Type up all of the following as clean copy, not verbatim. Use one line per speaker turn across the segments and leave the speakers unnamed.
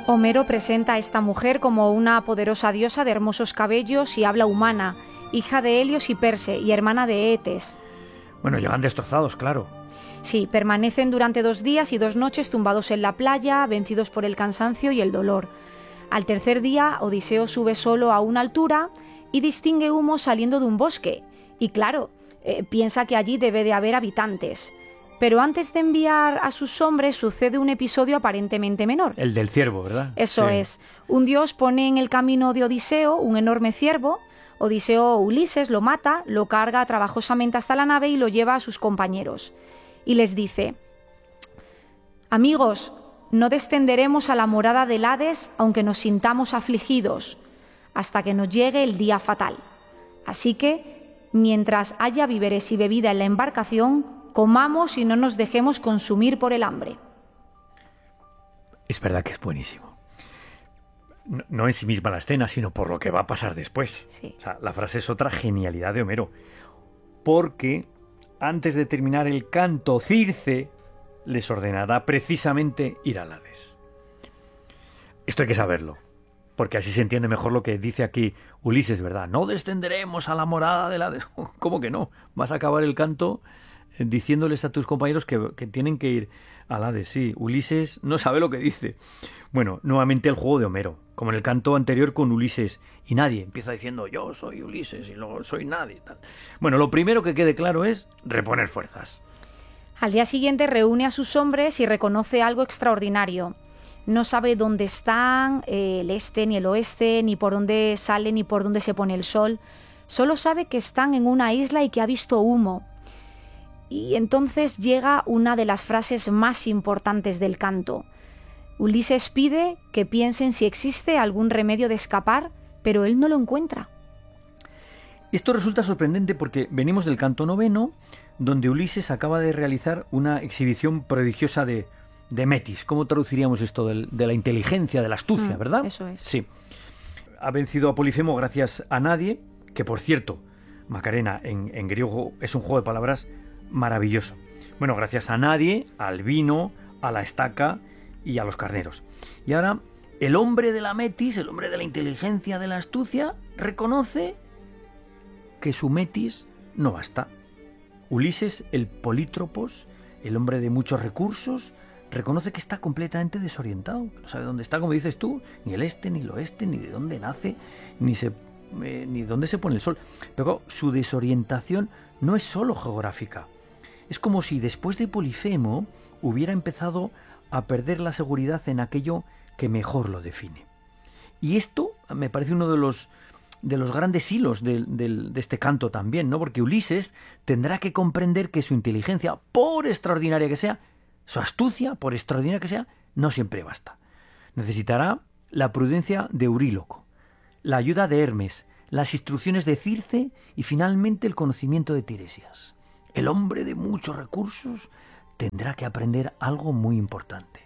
Homero presenta a esta mujer como una poderosa diosa de hermosos cabellos y habla humana, hija de Helios y Perse y hermana de Eetes.
Bueno, llegan destrozados, claro.
Sí, permanecen durante 2 días y 2 noches tumbados en la playa, vencidos por el cansancio y el dolor. Al tercer día, Odiseo sube solo a una altura y distingue humo saliendo de un bosque. Y claro, piensa que allí debe de haber habitantes. Pero antes de enviar a sus hombres sucede un episodio aparentemente menor.
El del ciervo, ¿verdad?
Eso
Sí.
es. Un dios pone en el camino de Odiseo un enorme ciervo. Odiseo Ulises lo mata, lo carga trabajosamente hasta la nave y lo lleva a sus compañeros. Y les dice: amigos, no descenderemos a la morada del Hades aunque nos sintamos afligidos, hasta que nos llegue el día fatal. Así que, mientras haya víveres y bebida en la embarcación, comamos y no nos dejemos consumir por el hambre.
Es verdad que es buenísimo. No en sí misma la escena, sino por lo que va a pasar después.
Sí.
O sea, la frase es otra genialidad de Homero. Porque antes de terminar el canto, Circe les ordenará precisamente ir al Hades. Esto hay que saberlo, porque así se entiende mejor lo que dice aquí Ulises, ¿verdad? No descenderemos a la morada del Hades. ¿Cómo que no? Vas a acabar el canto diciéndoles a tus compañeros que tienen que ir al Hades. Sí, Ulises no sabe lo que dice. Bueno, nuevamente el juego de Homero, como en el canto anterior con Ulises y nadie. Empieza diciendo yo soy Ulises y luego soy nadie. Tal. Bueno, lo primero que quede claro es reponer fuerzas.
Al día siguiente reúne a sus hombres y reconoce algo extraordinario. No sabe dónde están, el este ni el oeste, ni por dónde sale ni por dónde se pone el sol. Solo sabe que están en una isla y que ha visto humo. Y entonces llega una de las frases más importantes del canto. Ulises pide que piensen si existe algún remedio de escapar, pero él no lo encuentra.
Esto resulta sorprendente porque venimos del canto noveno, donde Ulises acaba de realizar una exhibición prodigiosa de Metis. ¿Cómo traduciríamos esto? De la inteligencia, de la astucia, ¿verdad?
Eso es.
Sí. Ha vencido a Polifemo gracias a nadie, que por cierto, Macarena en griego es un juego de palabras maravilloso. Bueno, gracias a nadie, al vino, a la estaca y a los carneros. Y ahora, el hombre de la Metis, el hombre de la inteligencia, de la astucia, reconoce que su Metis no basta. Ulises, el polítropos, el hombre de muchos recursos, reconoce que está completamente desorientado. No sabe dónde está, como dices tú, ni el este, ni el oeste, ni de dónde nace, ni dónde se pone el sol. Pero su desorientación no es solo geográfica. Es como si después de Polifemo hubiera empezado a perder la seguridad en aquello que mejor lo define. Y esto me parece uno de los grandes hilos de este canto también, ¿no? Porque Ulises tendrá que comprender que su inteligencia, por extraordinaria que sea, su astucia, por extraordinaria que sea, no siempre basta. Necesitará la prudencia de Euríloco, la ayuda de Hermes, las instrucciones de Circe y finalmente el conocimiento de Tiresias. El hombre de muchos recursos tendrá que aprender algo muy importante.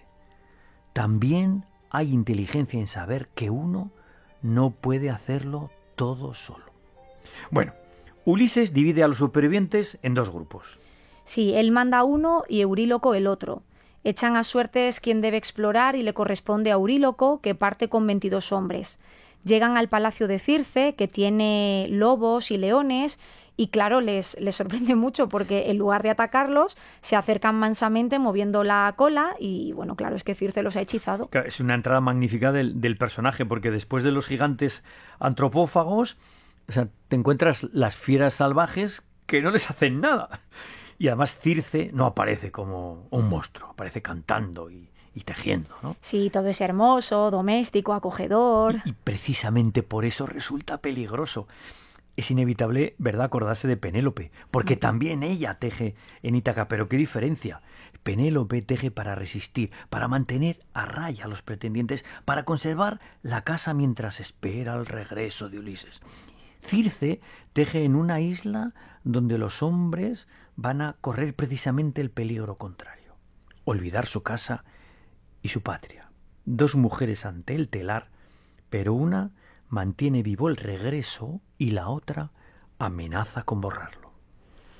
También hay inteligencia en saber que uno no puede hacerlo todo solo. Bueno, Ulises divide a los supervivientes en 2 grupos.
Sí, él manda uno y Euríloco el otro. Echan a suertes quién debe explorar y le corresponde a Euríloco, que parte con 22 hombres. Llegan al palacio de Circe, que tiene lobos y leones, y claro, les sorprende mucho porque en lugar de atacarlos, se acercan mansamente moviendo la cola y bueno, claro, es que Circe los ha hechizado.
Es una entrada magnífica del personaje, porque después de los gigantes antropófagos, o sea, te encuentras las fieras salvajes que no les hacen nada. Y además Circe no aparece como un monstruo, aparece cantando y tejiendo, ¿no?
Sí, todo es hermoso, doméstico, acogedor.
Y precisamente por eso resulta peligroso. Es inevitable, ¿verdad?, acordarse de Penélope, porque también ella teje en Ítaca, pero ¿qué diferencia? Penélope teje para resistir, para mantener a raya a los pretendientes, para conservar la casa mientras espera el regreso de Ulises. Circe teje en una isla donde los hombres van a correr precisamente el peligro contrario, olvidar su casa y su patria. 2 mujeres ante el telar, pero una mantiene vivo el regreso y la otra amenaza con borrarlo.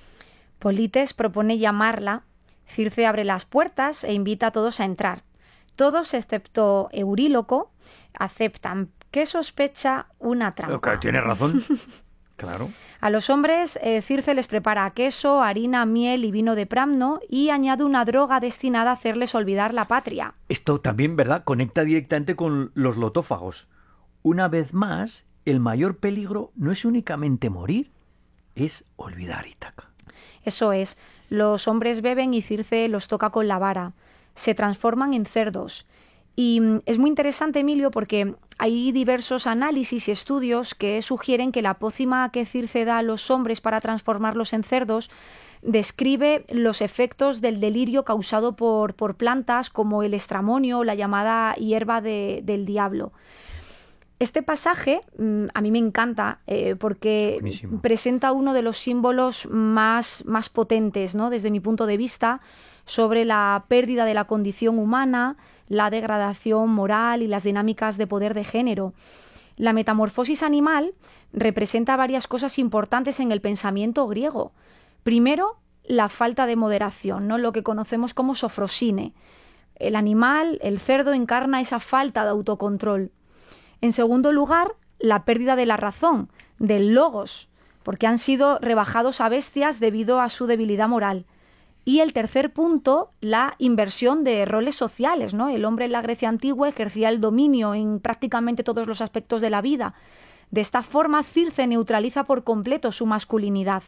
Polites propone llamarla. Circe abre las puertas e invita a todos a entrar. Todos, excepto Euríloco, aceptan que sospecha una trampa.
Claro, tienes razón. Claro.
A los hombres, Circe les prepara queso, harina, miel y vino de Pramno y añade una droga destinada a hacerles olvidar la patria.
Esto también, ¿verdad?, conecta directamente con los lotófagos. Una vez más, el mayor peligro no es únicamente morir, es olvidar Ítaca.
Eso es, los hombres beben y Circe los toca con la vara. Se transforman en cerdos. Y es muy interesante, Emilio, porque hay diversos análisis y estudios que sugieren que la pócima que Circe da a los hombres para transformarlos en cerdos describe los efectos del delirio causado por plantas como el estramonio o la llamada hierba del diablo. Este pasaje a mí me encanta porque
Buenísimo.
presenta uno de los símbolos más potentes, ¿no?, desde mi punto de vista, sobre la pérdida de la condición humana, la degradación moral y las dinámicas de poder de género. La metamorfosis animal representa varias cosas importantes en el pensamiento griego. Primero, la falta de moderación, ¿no?, lo que conocemos como sofrosine. El animal, el cerdo, encarna esa falta de autocontrol. En segundo lugar, la pérdida de la razón, del logos, porque han sido rebajados a bestias debido a su debilidad moral. Y el tercer punto, la inversión de roles sociales, ¿no? El hombre en la Grecia antigua ejercía el dominio en prácticamente todos los aspectos de la vida. De esta forma, Circe neutraliza por completo su masculinidad.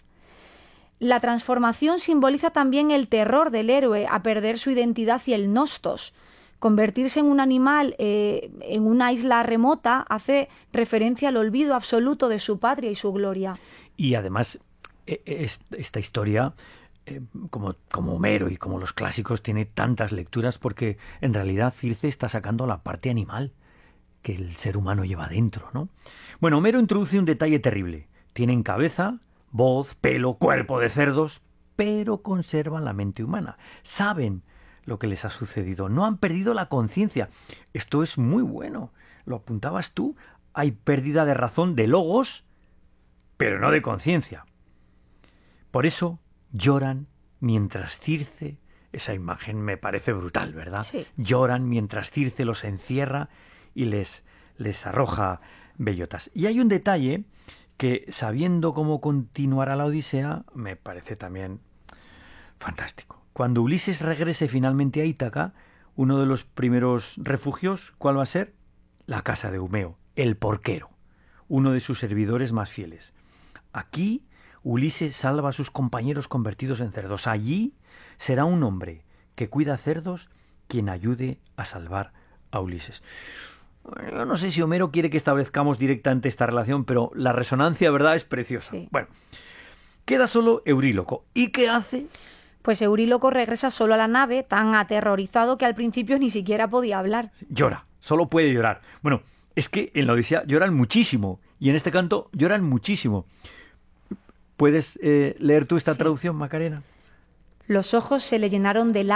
La transformación simboliza también el terror del héroe a perder su identidad y el nostos. Convertirse en un animal en una isla remota hace referencia al olvido absoluto de su patria y su gloria.
Y además, esta historia, como Homero y como los clásicos, tiene tantas lecturas porque en realidad Circe está sacando la parte animal que el ser humano lleva dentro, ¿no? Bueno, Homero introduce un detalle terrible. Tienen cabeza, voz, pelo, cuerpo de cerdos, pero conservan la mente humana. Saben lo que les ha sucedido. No han perdido la conciencia. Esto es muy bueno. Lo apuntabas tú. Hay pérdida de razón, de logos, pero no de conciencia. Por eso lloran mientras Circe... Esa imagen me parece brutal, ¿verdad?
Sí.
Lloran mientras Circe los encierra y les arroja bellotas. Y hay un detalle que, sabiendo cómo continuará la Odisea, me parece también fantástico. Cuando Ulises regrese finalmente a Ítaca, uno de los primeros refugios, ¿cuál va a ser? La casa de Eumeo, el porquero, uno de sus servidores más fieles. Aquí Ulises salva a sus compañeros convertidos en cerdos. Allí será un hombre que cuida cerdos quien ayude a salvar a Ulises. Yo no sé si Homero quiere que establezcamos directamente esta relación, pero la resonancia, ¿verdad?, es preciosa.
Sí.
Bueno, queda solo Euríloco. ¿Y qué hace?
Pues Euríloco regresa solo a la nave, tan aterrorizado que al principio ni siquiera podía hablar.
Llora, solo puede llorar. Bueno, es que en la Odisea lloran muchísimo, y en este canto lloran muchísimo. ¿Puedes leer tú esta traducción, Macarena?
Los ojos se le llenaron de